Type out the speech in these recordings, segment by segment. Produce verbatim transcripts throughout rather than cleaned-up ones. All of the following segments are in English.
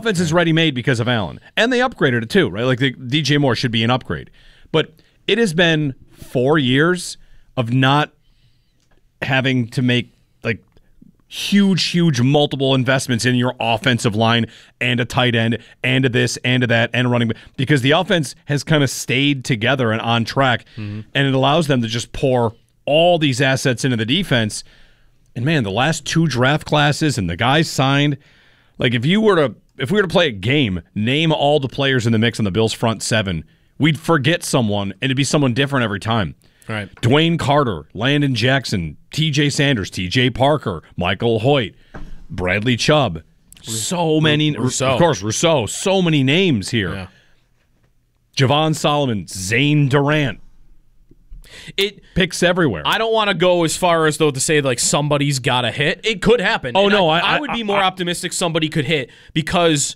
offense is ready-made because of Allen. And they upgraded it too, right? Like the, D J Moore should be an upgrade. But it has been four years of not having to make like huge, huge multiple investments in your offensive line and a tight end and a this and a that and running back, because the offense has kind of stayed together and on track, mm-hmm. and it allows them to just pour all these assets into the defense. And man, the last two draft classes and the guys signed, like if you were to if we were to play a game, name all the players in the mix on the Bills front seven, we'd forget someone and it'd be someone different every time. Right. Dwayne Carter, Landon Jackson, T J Sanders, T J Parker, Michael Hoyt, Bradley Chubb. So many. Rousseau. Of course, Rousseau. So many names here. Yeah. Javon Solomon, Zane Durant. It picks everywhere. I don't want to go as far as though to say like somebody's got to hit. It could happen. Oh, and no. I, I, I would be I, more I, optimistic somebody could hit because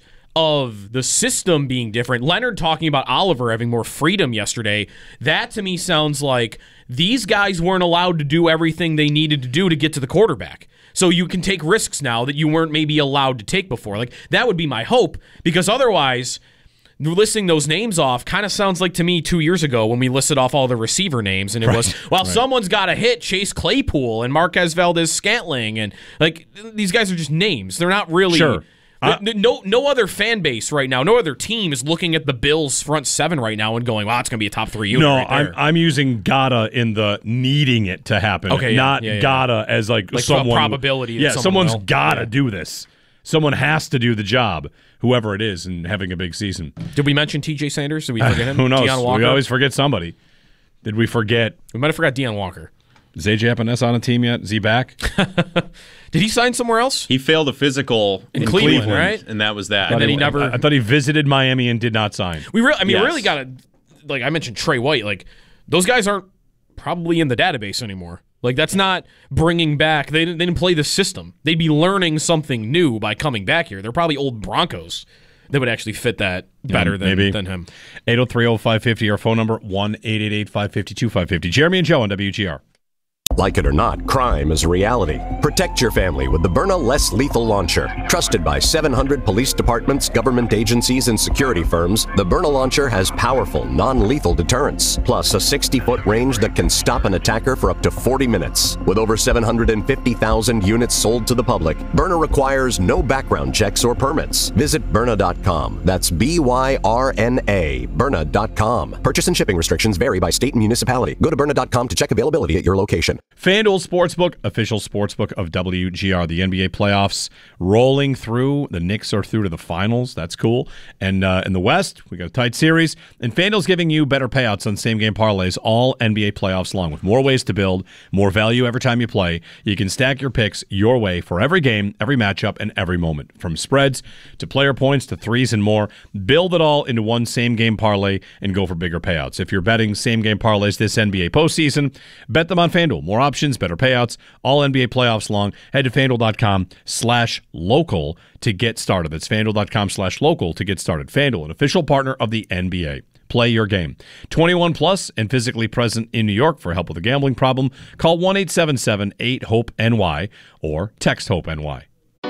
of the system being different. Leonard talking about Oliver having more freedom yesterday. That to me sounds like these guys weren't allowed to do everything they needed to do to get to the quarterback. So you can take risks now that you weren't maybe allowed to take before. Like that would be my hope, because otherwise listing those names off kind of sounds like to me two years ago when we listed off all the receiver names and it right. was, well, right. someone's got to hit Chase Claypool and Marquez Valdez-Scantling, and like these guys are just names. They're not really sure. Uh, no no other fan base right now, no other team is looking at the Bills front seven right now and going, wow, it's going to be a top three unit. No, right I'm I'm using gotta in the needing it to happen, okay, yeah, not yeah, yeah. gotta as like, like someone. probability. Yeah, someone's will. gotta yeah. do this. Someone has to do the job, whoever it is, and having a big season. Did we mention T J Sanders? Did we forget him? Who knows? Deion Walker? We always forget somebody. Did we forget? We might have forgot Deion Walker. Is A J Epinesa on a team yet? Is he back? Did he sign somewhere else? He failed a physical in, in Cleveland, Cleveland, right? And that was that. And then he, he never. I, I thought he visited Miami and did not sign. We really, I mean, yes. we really got to, like I mentioned, Trey White. Like those guys aren't probably in the database anymore. Like that's not bringing back. They didn't, they didn't play the system. They'd be learning something new by coming back here. They're probably old Broncos that would actually fit that better yeah, than, than him. eight oh three oh five five oh, our phone number, one eight eight eight five five two five five oh. Jeremy and Joe on W G R. Like it or not, crime is a reality. Protect your family with the Byrna Less Lethal Launcher. Trusted by seven hundred police departments, government agencies, and security firms, the Byrna Launcher has powerful, non-lethal deterrence, plus a sixty-foot range that can stop an attacker for up to forty minutes. With over seven hundred fifty thousand units sold to the public, Byrna requires no background checks or permits. Visit Byrna dot com. That's B Y R N A, Byrna dot com. Purchase and shipping restrictions vary by state and municipality. Go to Byrna dot com to check availability at your location. FanDuel Sportsbook, official sportsbook of W G R. The N B A playoffs rolling through. The Knicks are through to the finals. That's cool. And uh, in the West, we got a tight series. And FanDuel's giving you better payouts on same-game parlays all N B A playoffs long, with more ways to build, more value every time you play. You can stack your picks your way for every game, every matchup, and every moment. From spreads to player points to threes and more, build it all into one same-game parlay and go for bigger payouts. If you're betting same-game parlays this N B A postseason, bet them on FanDuel. More options, better payouts, all N B A playoffs long. Head to FanDuel dot com slash local to get started. That's FanDuel dot com slash local to get started. FanDuel, an official partner of the N B A. Play your game. twenty-one plus and physically present in New York. For help with a gambling problem, call one eight seven seven eight hope N Y or text HOPE-NY.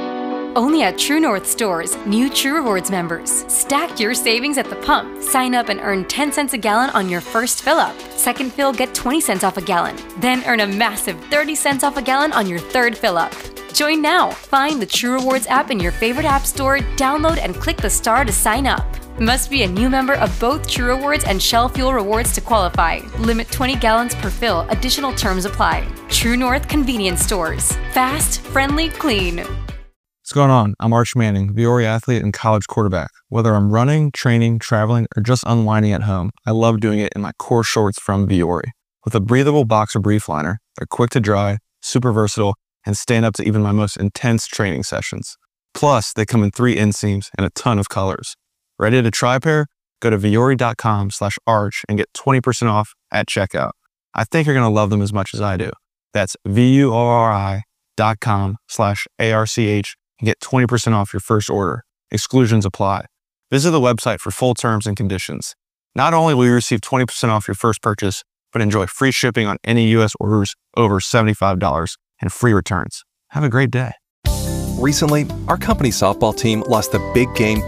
Only at True North stores, new True Rewards members. Stack your savings at the pump. Sign up and earn ten cents a gallon on your first fill-up. Second fill, get twenty cents off a gallon. Then earn a massive thirty cents off a gallon on your third fill-up. Join now. Find the True Rewards app in your favorite app store, download and click the star to sign up. Must be a new member of both True Rewards and Shell Fuel Rewards to qualify. Limit twenty gallons per fill. Additional terms apply. True North Convenience Stores. Fast, friendly, clean. What's going on? I'm Arch Manning, Viore athlete and college quarterback. Whether I'm running, training, traveling, or just unwinding at home, I love doing it in my core shorts from Viore. With a breathable boxer brief liner, they're quick to dry, super versatile, and stand up to even my most intense training sessions. Plus, they come in three inseams and a ton of colors. Ready to try a pair? Go to Viore dot com slash arch and get twenty percent off at checkout. I think you're going to love them as much as I do. That's V-U-O-R-I dot com slash A-R-C-H and get twenty percent off your first order. Exclusions apply. Visit the website for full terms and conditions. Not only will you receive twenty percent off your first purchase, but enjoy free shipping on any U S orders over seventy-five dollars and free returns. Have a great day. Recently, our company softball team lost the big game